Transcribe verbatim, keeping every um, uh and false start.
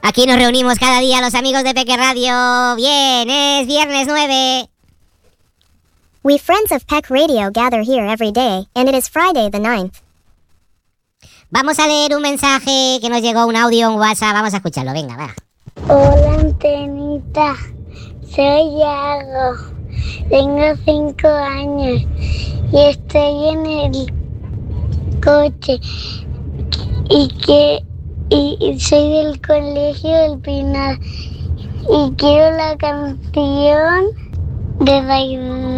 Aquí nos reunimos cada día los amigos de Peque Radio. Bien, es viernes nueve. We friends of Peck Radio gather here every day, and it is Friday the ninth. Vamos a leer un mensaje que nos llegó, un audio en WhatsApp. Vamos a escucharlo, venga, va. Hola, Antenita. Soy Yago. Tengo cinco años y estoy en el coche y que y, y soy del colegio del Pinar y quiero la canción de bailar.